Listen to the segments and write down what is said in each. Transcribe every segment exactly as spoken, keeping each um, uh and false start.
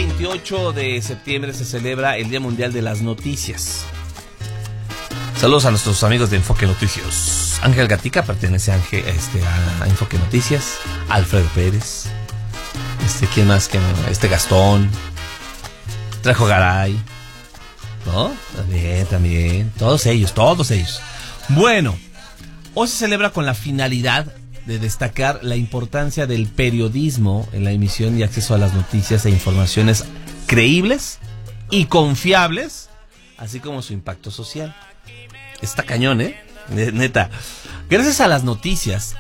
veintiocho de septiembre se celebra el Día Mundial de las Noticias. Saludos a nuestros amigos de Enfoque Noticias. Ángel Gatica pertenece a, Ángel, este, a Enfoque Noticias. Alfredo Pérez. Este, ¿quién más? ¿Quién? Este Gastón. Trejo Garay. ¿No? También, también. Todos ellos, todos ellos. Bueno, hoy se celebra con la finalidad de destacar la importancia del periodismo en la emisión y acceso a las noticias e informaciones creíbles y confiables, así como su impacto social. Está cañón, ¿eh? Neta. Gracias a las noticias,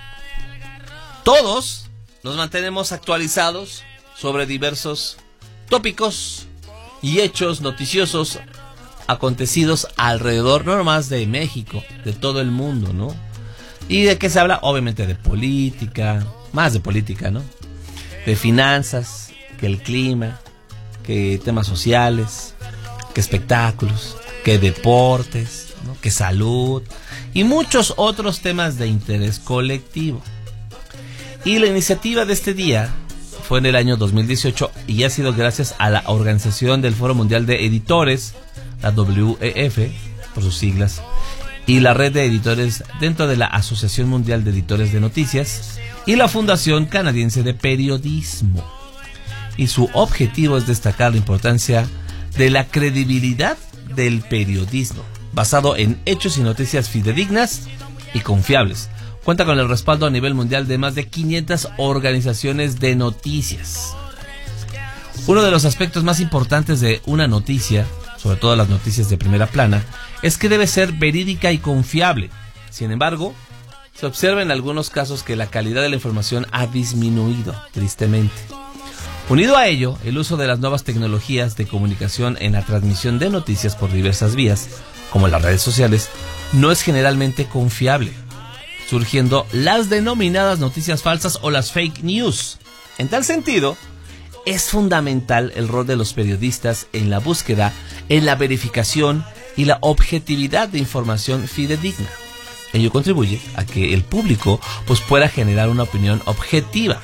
todos nos mantenemos actualizados sobre diversos tópicos y hechos noticiosos acontecidos alrededor, no nomás de México, de todo el mundo, ¿no? ¿Y de qué se habla? Obviamente de política, más de política, ¿no? De finanzas, que el clima, que temas sociales, que espectáculos, que deportes, ¿no? Que salud y muchos otros temas de interés colectivo. Y la iniciativa de este día fue en el año dos mil dieciocho y ha sido gracias a la organización del Foro Mundial de Editores, la W E F, por sus siglas, y la red de editores dentro de la Asociación Mundial de Editores de Noticias y la Fundación Canadiense de Periodismo. Y su objetivo es destacar la importancia de la credibilidad del periodismo, basado en hechos y noticias fidedignas y confiables. Cuenta con el respaldo a nivel mundial de más de quinientas organizaciones de noticias. Uno de los aspectos más importantes de una noticia, sobre todo las noticias de primera plana, es que debe ser verídica y confiable. Sin embargo, se observa en algunos casos que la calidad de la información ha disminuido, tristemente. Unido a ello, el uso de las nuevas tecnologías de comunicación en la transmisión de noticias por diversas vías, como las redes sociales, no es generalmente confiable, surgiendo las denominadas noticias falsas o las fake news. En tal sentido, es fundamental el rol de los periodistas en la búsqueda, en la verificación y la objetividad de información fidedigna. Ello contribuye a que el público pues, pueda generar una opinión objetiva.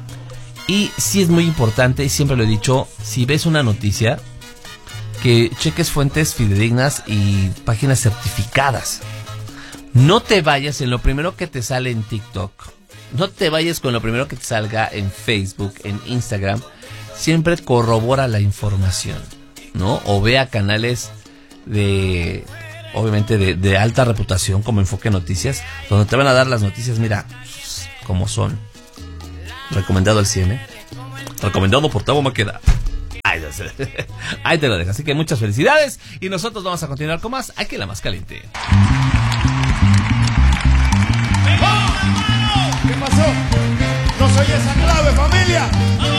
Y sí es muy importante, y siempre lo he dicho, si ves una noticia, que cheques fuentes fidedignas y páginas certificadas. No te vayas en lo primero que te sale en TikTok. No te vayas con lo primero que te salga en Facebook, en Instagram. Siempre corrobora la información, ¿no? O vea canales de, obviamente, de, de alta reputación como Enfoque Noticias, donde te van a dar las noticias, mira, como son. Recomendado al cien, ¿eh? Recomendado por Tabo Maqueda. Ahí, ahí te lo dejo. Así que muchas felicidades. Y nosotros vamos a continuar con más aquí en La Más Caliente. ¿Qué pasó? No soy esa clave, familia.